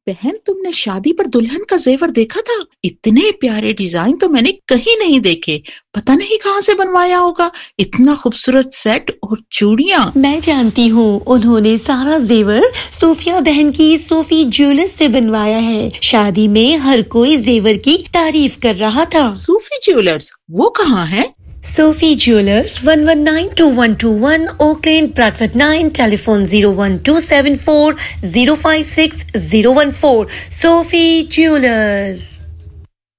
बहन, तुमने शादी पर दुल्हन का जेवर देखा था? इतने प्यारे डिजाइन तो मैंने कहीं नहीं देखे। पता नहीं कहाँ से बनवाया होगा। इतना खूबसूरत सेट और चूड़ियां। मैं जानती हूँ, उन्होंने सारा जेवर सोफिया बहन की सोफी ज्वेलर्स से बनवाया है। शादी में हर कोई जेवर की तारीफ कर रहा था। सूफी ज्वेलर्स, वो कहाँ है? Sophie Jewelers, 1192121 Oak Lane, Bradford 9, telephone 01274 056 014. Sophie Jewelers.